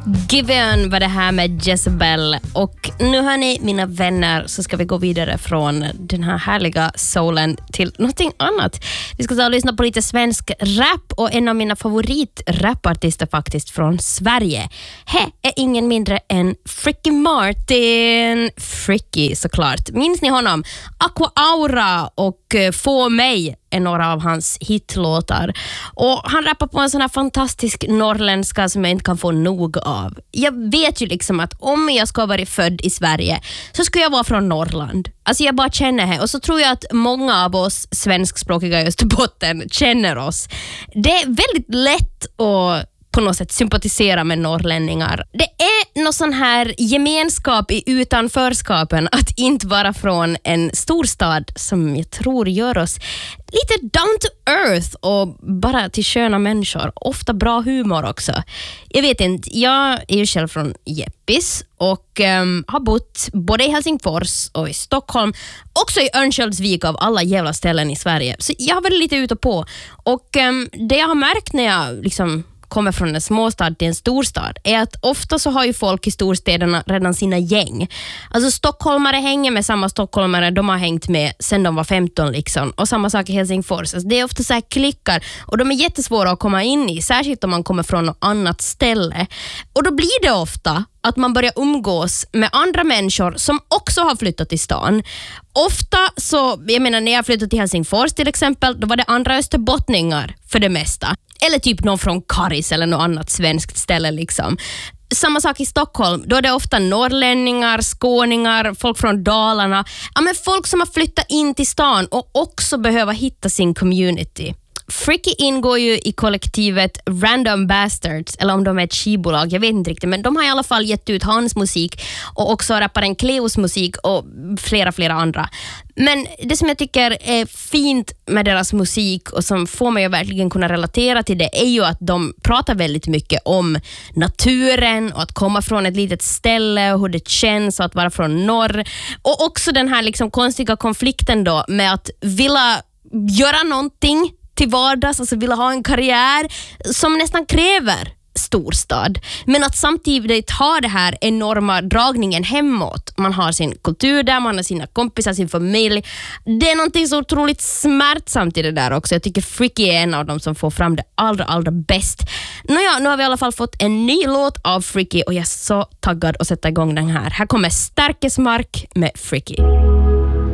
Given var det här med Jezebel. Och nu hörni, mina vänner, så ska vi gå vidare från den här härliga soulen till någonting annat. Vi ska ta och lyssna på lite svensk rap och en av mina favoritrapartister faktiskt från Sverige. Här är ingen mindre än Fricky Martin. Fricky såklart. Minns ni honom? Aqua Aura och Få mig är några av hans hitlåtar. Och han rappar på en sån här fantastisk norrländska som jag inte kan få nog av. Jag vet ju liksom att om jag ska vara född i Sverige så ska jag vara från Norrland. Alltså jag bara känner det. Och så tror jag att många av oss svenskspråkiga i Österbotten känner oss. Det är väldigt lätt att på något sätt sympatisera med norrlänningar. Det är någon sån här gemenskap i utanförskapen att inte vara från en storstad som jag tror gör oss lite down to earth och bara till sköna människor. Ofta bra humor också. Jag vet inte, jag är ju själv från Jeppis och har bott både i Helsingfors och i Stockholm. Också i Örnsköldsvik av alla jävla ställen i Sverige. Så jag har varit lite ute på. Och det jag har märkt när jag liksom kommer från en småstad till en storstad är att ofta så har ju folk i storstäderna redan sina gäng. Alltså stockholmare hänger med samma stockholmare de har hängt med sedan de var 15 liksom. Och samma sak i Helsingfors. Alltså det är ofta så här klickar och de är jättesvåra att komma in i, särskilt om man kommer från något annat ställe. Och då blir det ofta att man börjar umgås med andra människor som också har flyttat till stan. Ofta så, jag menar när jag flyttade till Helsingfors till exempel, då var det andra österbottningar för det mesta. Eller typ någon från Karis eller något annat svenskt ställe liksom. Samma sak i Stockholm, då är det ofta norrlänningar, skåningar, folk från Dalarna. Ja, men folk som har flyttat in till stan och också behöver hitta sin community. Fricky ingår ju i kollektivet Random Bastards, eller om de är ett skivbolag, jag vet inte riktigt, men de har i alla fall gett ut hans musik och också rapparen Cleos musik och flera andra. Men det som jag tycker är fint med deras musik och som får mig att verkligen kunna relatera till det är ju att de pratar väldigt mycket om naturen och att komma från ett litet ställe och hur det känns att vara från norr. Och också den här liksom konstiga konflikten då med att vilja göra någonting till vardags, alltså vilja ha en karriär som nästan kräver storstad. Men att samtidigt ha det här enorma dragningen hemåt. Man har sin kultur där, man har sina kompisar, sin familj. Det är någonting så otroligt smärtsamt i det där också. Jag tycker Fricky är en av dem som får fram det allra bäst. Nåja, nu har vi i alla fall fått en ny låt av Fricky och jag är så taggad att sätta igång den här. Här kommer Starkesmark med Fricky.